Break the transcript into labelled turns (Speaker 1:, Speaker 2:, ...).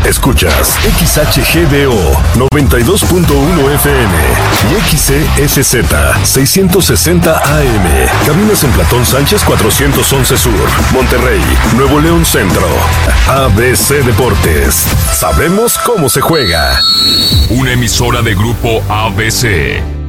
Speaker 1: Escuchas XHGBO 92.1 FM y XCSZ 660 AM. Cabinas en Platón Sánchez 411 Sur, Monterrey, Nuevo León Centro. ABC Deportes. Sabemos cómo se juega.
Speaker 2: Una emisora de Grupo ABC.